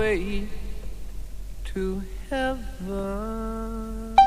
way to heaven.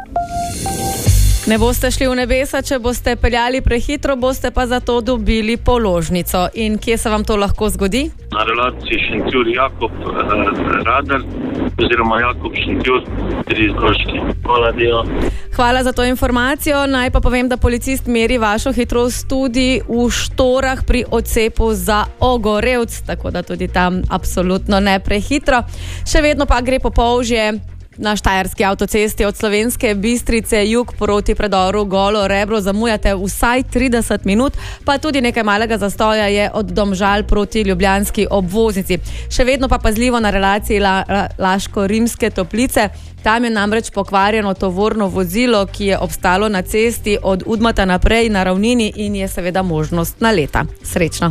Ne boste šli v nebesa, če boste peljali prehitro, boste pa zato dobili položnico. In kje se vam to lahko zgodi? Na relaciji Šentjur-Jakob Radar oziroma Jakob-Šentjur pri Izgorški. Hvala, Dio. Hvala za to informacijo. Naj pa povem, da policist meri vašo hitrost tudi v Štorah pri odcepu za Ogorevc, tako da tudi tam absolutno ne prehitro. Še vedno pa gre po Polžje na štajerski avtocesti od Slovenske Bistrice jug proti predoru Golo Rebro. Zamujate vsaj 30 minut, pa tudi nekaj malega zastoja je od Domžal proti ljubljanski obvoznici. Še vedno pa pazljivo na relaciji Laško-Rimske Toplice. Tam je namreč pokvarjeno tovorno vozilo, ki je obstalo na cesti od Udmata naprej na ravnini in je seveda možnost naleta. Srečno.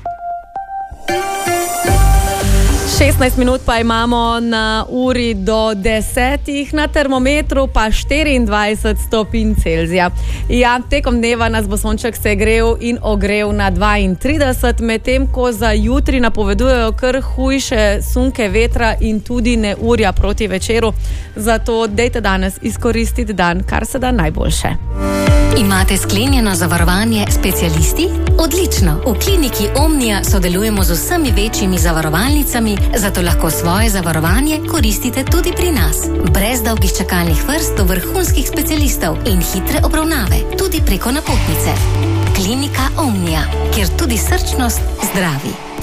16 minut pa imamo na uri do 10, na termometru pa 24 stopinj Celzija. Ja, tekom dneva nas bo sonček segrel in ogrel na 32, medtem ko za jutri napovedujejo kar hujše sunke vetra in tudi neurja proti večeru. Zato dejte danes izkoristiti dan, kar se da najboljše. Imate sklenjeno zavarovanje specialisti? Odlično! V kliniki Omnia sodelujemo z vsemi večjimi zavarovalnicami, zato lahko svoje zavarovanje koristite tudi pri nas. Brez dolgih čakalnih vrst do vrhunskih specialistov in hitre obravnave, tudi preko napotnice. Klinika Omnia, kjer tudi srčnost zdravi.